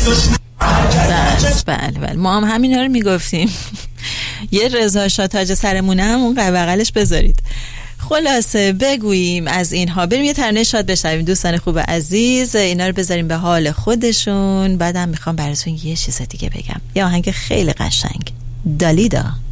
بله ما هم همینا رو میگفتیم. یه رضا شاه تاج سرمونه هم اون بغلش بذارید. خلاصه بگوییم از اینها، بریم یه ترانه شاد بشنویم دوستان خوب عزیز، اینا رو بذاریم به حال خودشون. بعدم میخوام براتون یه چیز دیگه بگم، یه آهنگ خیلی قشنگ، دالیدا.